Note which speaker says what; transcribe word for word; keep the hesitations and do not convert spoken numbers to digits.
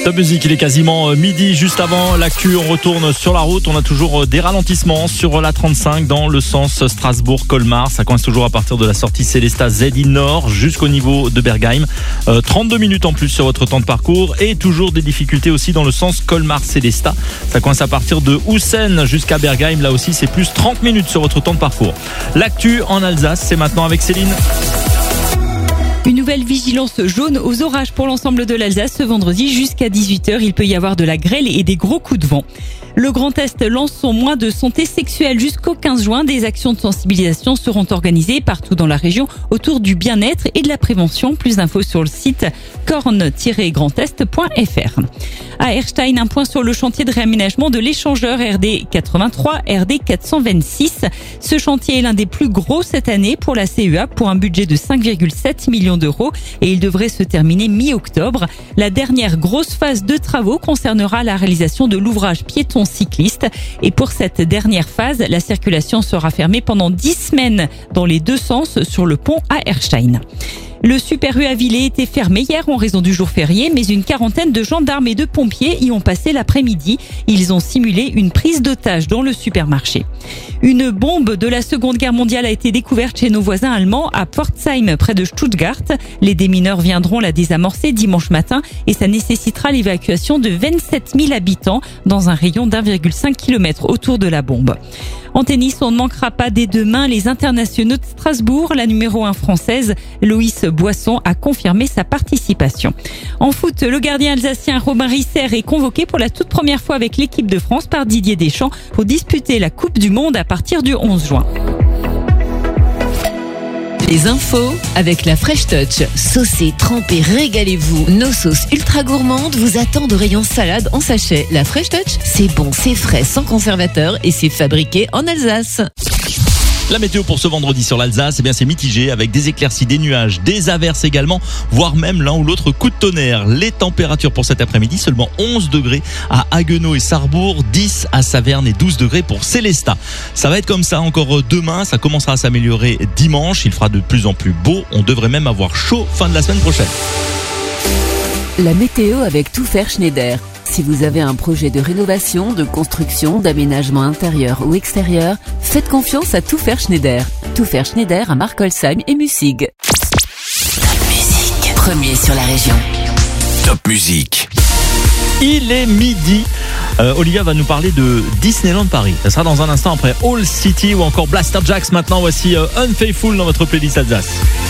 Speaker 1: Top Music, il est quasiment midi. Juste avant l'actu, on retourne sur la route. On a toujours des ralentissements sur la trente-cinq dans le sens Strasbourg-Colmar. Ça coince toujours à partir de la sortie Célestat Z I Nord jusqu'au niveau de Bergheim. Euh, trente-deux minutes en plus sur votre temps de parcours et toujours des difficultés aussi dans le sens Colmar-Célestat. Ça coince à partir de Houssen jusqu'à Bergheim. Là aussi, c'est plus trente minutes sur votre temps de parcours. L'actu en Alsace, c'est maintenant avec Céline.
Speaker 2: Une nouvelle vigilance jaune aux orages pour l'ensemble de l'Alsace ce vendredi jusqu'à dix-huit heures. Il peut y avoir de la grêle et des gros coups de vent. Le Grand Est lance son mois de santé sexuelle jusqu'au quinze juin. Des actions de sensibilisation seront organisées partout dans la région autour du bien-être et de la prévention. Plus d'infos sur le site corne tiret grand est point f r. À Erstein, un point sur le chantier de réaménagement de l'échangeur R D quatre-vingt-trois R D quatre cent vingt-six. Ce chantier est l'un des plus gros cette année pour la C E A pour un budget de cinq virgule sept millions d'euros et il devrait se terminer mi-octobre. La dernière grosse phase de travaux concernera la réalisation de l'ouvrage piéton cycliste et pour cette dernière phase, la circulation sera fermée pendant dix semaines dans les deux sens sur le pont à Erstein. Le Super U à Villers était fermé hier en raison du jour férié, mais une quarantaine de gendarmes et de pompiers y ont passé l'après-midi. Ils ont simulé une prise d'otage dans le supermarché. Une bombe de la Seconde Guerre mondiale a été découverte chez nos voisins allemands à Pforzheim, près de Stuttgart. Les démineurs viendront la désamorcer dimanche matin et ça nécessitera l'évacuation de vingt-sept mille habitants dans un rayon d'un virgule cinq kilomètre autour de la bombe. En tennis, on ne manquera pas dès demain les internationaux de Strasbourg. La numéro un française, Loïs Boisson, a confirmé sa participation. En foot, le gardien alsacien Robin Risser est convoqué pour la toute première fois avec l'équipe de France par Didier Deschamps pour disputer la Coupe du Monde à partir du onze juin.
Speaker 3: Les infos avec la Fresh Touch. Saucez, trempez, régalez-vous. Nos sauces ultra gourmandes vous attendent au rayon salade en sachet. La Fresh Touch, c'est bon, c'est frais, sans conservateur et c'est fabriqué en Alsace.
Speaker 1: La météo pour ce vendredi sur l'Alsace, eh bien c'est mitigé avec des éclaircies, des nuages, des averses également, voire même l'un ou l'autre coup de tonnerre. Les températures pour cet après-midi, seulement onze degrés à Haguenau et Sarrebourg, dix à Saverne et douze degrés pour Célestat. Ça va être comme ça encore demain, ça commencera à s'améliorer dimanche, il fera de plus en plus beau, on devrait même avoir chaud fin de la semaine prochaine.
Speaker 4: La météo avec Tout Faire Schneider. Si vous avez un projet de rénovation, de construction, d'aménagement intérieur ou extérieur, faites confiance à Tout Faire Schneider. Tout Faire Schneider à Markolsheim et Mussig.
Speaker 3: Top Music, premier sur la région.
Speaker 5: Top Music.
Speaker 1: Il est midi. Euh, Olivia va nous parler de Disneyland Paris. Ça sera dans un instant après All City ou encore Blaster Jacks. Maintenant, voici euh, Unfaithful dans votre playlist Alsace.